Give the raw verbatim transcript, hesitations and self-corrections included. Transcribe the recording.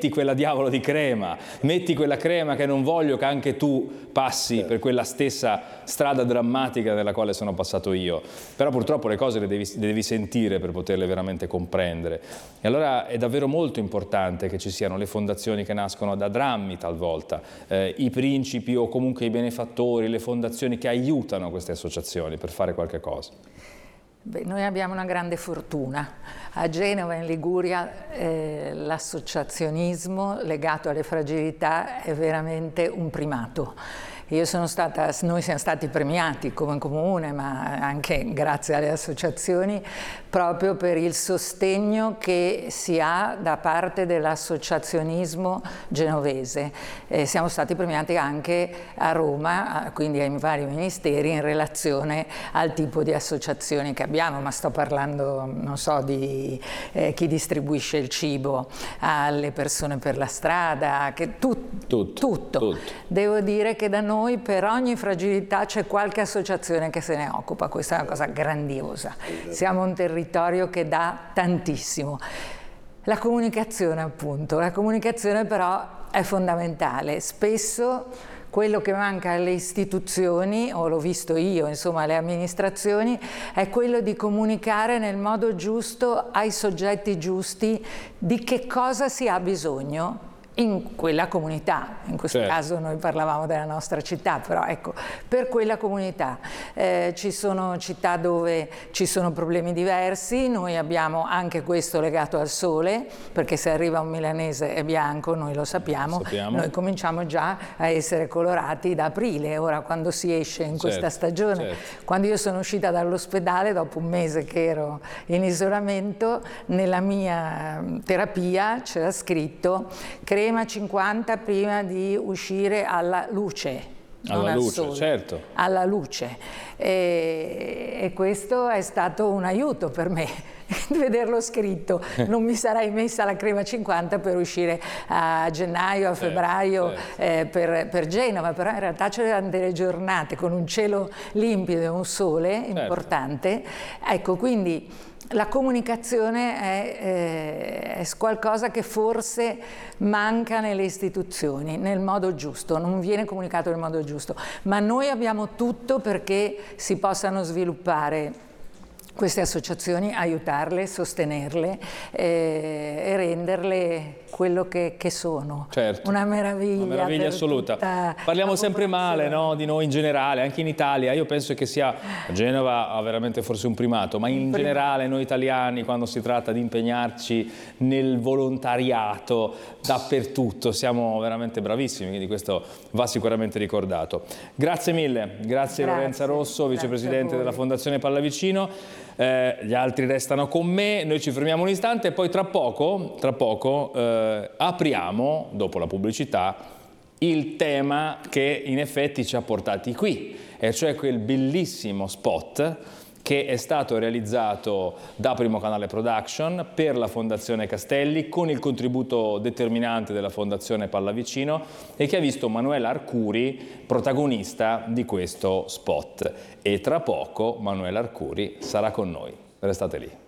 metti quella diavolo di crema, metti quella crema che non voglio che anche tu passi per quella stessa strada drammatica nella quale sono passato io. Però purtroppo le cose le devi, le devi sentire per poterle veramente comprendere. E allora è davvero molto importante che ci siano le fondazioni che nascono da drammi talvolta, eh, i principi o comunque i benefattori, le fondazioni che aiutano queste associazioni per fare qualche cosa. Beh, noi abbiamo una grande fortuna. A Genova, in Liguria, eh, l'associazionismo legato alle fragilità è veramente un primato. Io sono stata, noi siamo stati premiati come comune, ma anche grazie alle associazioni, proprio per il sostegno che si ha da parte dell'associazionismo genovese. Eh, siamo stati premiati anche a Roma, quindi ai vari ministeri, in relazione al tipo di associazioni che abbiamo, ma sto parlando, non so, di eh, chi distribuisce il cibo alle persone per la strada, che tu, tutto, tutto. tutto. Devo dire che da noi per ogni fragilità c'è qualche associazione che se ne occupa, questa è una cosa grandiosa. Siamo un territorio che dà tantissimo. La comunicazione, appunto, la comunicazione però è fondamentale. Spesso quello che manca alle istituzioni, o l'ho visto io, insomma alle amministrazioni, è quello di comunicare nel modo giusto ai soggetti giusti di che cosa si ha bisogno in quella comunità. In questo certo. caso noi parlavamo della nostra città, però ecco, per quella comunità. Eh, ci sono città dove ci sono problemi diversi, noi abbiamo anche questo legato al sole, perché se arriva un milanese è bianco, noi lo sappiamo, sappiamo. Noi cominciamo già a essere colorati da aprile, ora quando si esce in certo, questa stagione. Certo. Quando io sono uscita dall'ospedale, dopo un mese che ero in isolamento, nella mia terapia c'era scritto crema cinquanta prima di uscire alla luce, alla non luce, al sole, certo. alla luce. E, e questo è stato un aiuto per me, vederlo scritto. Non mi sarei messa la crema cinquanta per uscire a gennaio, a febbraio, certo, certo. Eh, per, per Genova, però in realtà c'erano delle giornate con un cielo limpido e un sole certo. importante. Ecco, quindi la comunicazione è, eh, è qualcosa che forse manca nelle istituzioni, nel modo giusto, non viene comunicato nel modo giusto, ma noi abbiamo tutto perché si possano sviluppare queste associazioni, aiutarle, sostenerle eh, e renderle quello che, che sono. Certo. Una meraviglia. Una meraviglia assoluta. Parliamo sempre male, no, di noi in generale, anche in Italia. Io penso che sia, Genova ha veramente forse un primato, ma in generale noi italiani, quando si tratta di impegnarci nel volontariato dappertutto, siamo veramente bravissimi, quindi questo va sicuramente ricordato. Grazie mille, grazie, grazie Lorenza Rosso, vicepresidente della Fondazione Pallavicino. Eh, gli altri restano con me, noi ci fermiamo un istante e poi tra poco, tra poco eh, apriamo, dopo la pubblicità, il tema che in effetti ci ha portati qui, e cioè quel bellissimo spot che è stato realizzato da Primo Canale Production per la Fondazione Castelli con il contributo determinante della Fondazione Pallavicino e che ha visto Manuela Arcuri protagonista di questo spot. E tra poco Manuela Arcuri sarà con noi. Restate lì.